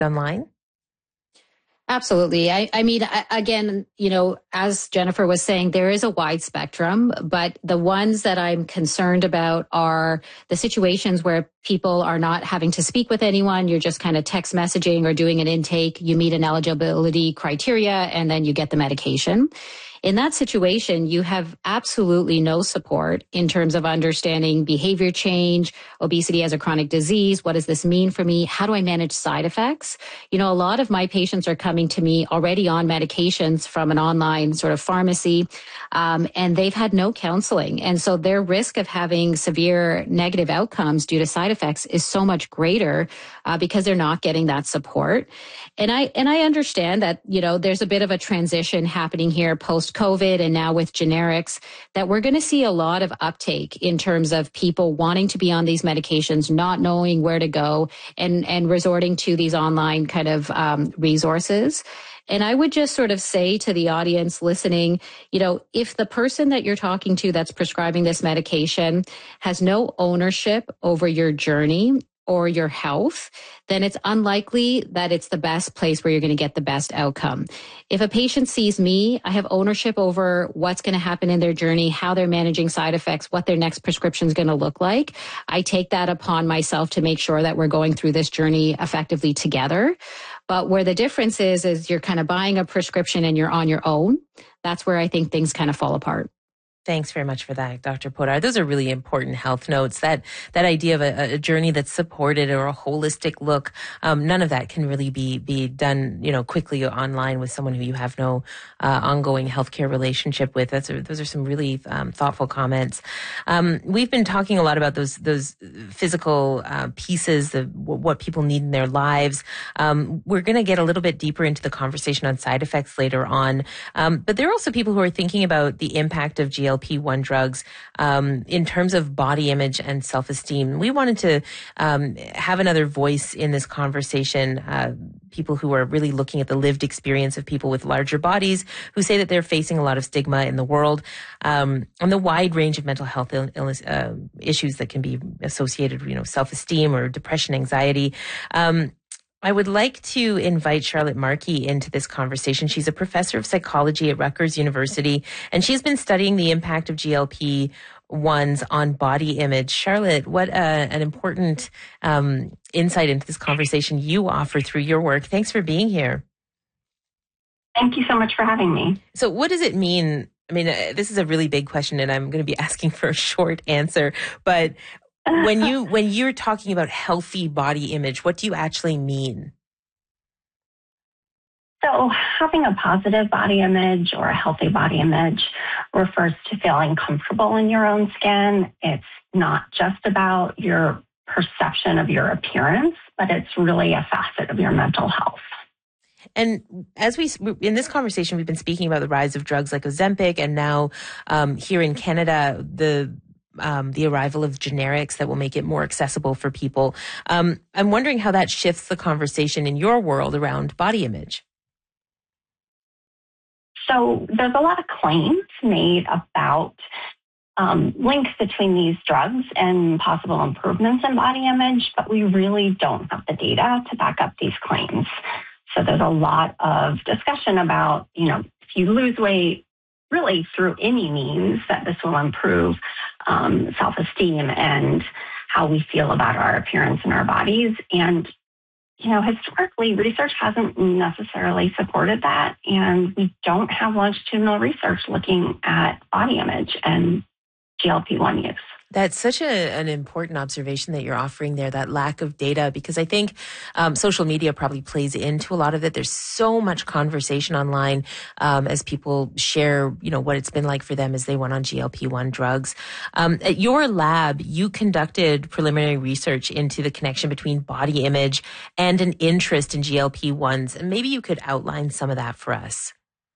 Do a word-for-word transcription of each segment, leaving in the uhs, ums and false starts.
online? Absolutely. I, I mean, I, again, you know, as Jennifer was saying, there is a wide spectrum, but the ones that I'm concerned about are the situations where people are not having to speak with anyone. You're just kind of text messaging or doing an intake. You meet an eligibility criteria and then you get the medication. In that situation, you have absolutely no support in terms of understanding behavior change, obesity as a chronic disease. What does this mean for me? How do I manage side effects? You know, a lot of my patients are coming to me already on medications from an online sort of pharmacy, um, and they've had no counseling. And so their risk of having severe negative outcomes due to side effects is so much greater uh, because they're not getting that support. And I, and I understand that, you know, there's a bit of a transition happening here post COVID and now with generics, that we're going to see a lot of uptake in terms of people wanting to be on these medications, not knowing where to go, and, and resorting to these online kind of um, resources. And I would just sort of say to the audience listening, you know, if the person that you're talking to that's prescribing this medication has no ownership over your journey or your health, then it's unlikely that it's the best place where you're going to get the best outcome. If a patient sees me, I have ownership over what's going to happen in their journey, how they're managing side effects, what their next prescription is going to look like. I take that upon myself to make sure that we're going through this journey effectively together. But where the difference is, is you're kind of buying a prescription and you're on your own. That's where I think things kind of fall apart. Thanks very much for that, Doctor Poddar. Those are really important health notes. That that idea of a, a journey that's supported or a holistic look, um, none of that can really be be done, you know, quickly online with someone who you have no uh, ongoing healthcare relationship with. That's a, those are some really um, thoughtful comments. Um, we've been talking a lot about those those physical uh, pieces of what people need in their lives. Um, we're going to get a little bit deeper into the conversation on side effects later on, um, but there are also people who are thinking about the impact of G L P one drugs um, in terms of body image and self-esteem. We wanted to um, have another voice in this conversation, uh, people who are really looking at the lived experience of people with larger bodies who say that they're facing a lot of stigma in the world, um, and the wide range of mental health Ill- illness uh, issues that can be associated, you know, self-esteem or depression, anxiety. Um, I would like to invite Charlotte Markey into this conversation. She's a professor of psychology at Rutgers University, and she's been studying the impact of G L P ones on body image. Charlotte, what uh, an important um, insight into this conversation you offer through your work. Thanks for being here. Thank you so much for having me. So what does it mean? I mean, uh, this is a really big question, and I'm going to be asking for a short answer, but when you when you're talking about healthy body image, what do you actually mean? So having a positive body image or a healthy body image refers to feeling comfortable in your own skin. It's not just about your perception of your appearance, but it's really a facet of your mental health. And as we, in this conversation, we've been speaking about the rise of drugs like Ozempic, and now um, here in Canada, the Um, the arrival of generics that will make it more accessible for people. Um, I'm wondering how that shifts the conversation in your world around body image. So there's a lot of claims made about um, links between these drugs and possible improvements in body image, but we really don't have the data to back up these claims. So there's a lot of discussion about, you know, if you lose weight, really through any means, that this will improve um, self-esteem and how we feel about our appearance and our bodies. And, you know, historically, research hasn't necessarily supported that. And we don't have longitudinal research looking at body image and G L P one use. That's such a, an important observation that you're offering there, that lack of data, because I think um, social media probably plays into a lot of it. There's so much conversation online um, as people share, you know, what it's been like for them as they went on G L P one drugs. Um, at your lab, you conducted preliminary research into the connection between body image and an interest in G L P ones. And maybe you could outline some of that for us.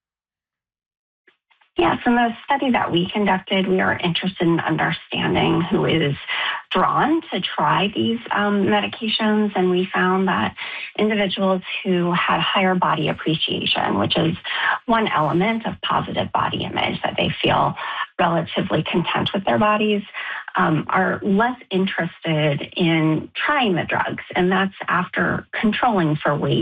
Yes, in the study that we conducted, we are interested in understanding who is drawn to try these um, medications, and we found that individuals who had higher body appreciation, which is one element of positive body image, that they feel relatively content with their bodies, um, are less interested in trying the drugs, and that's after controlling for weight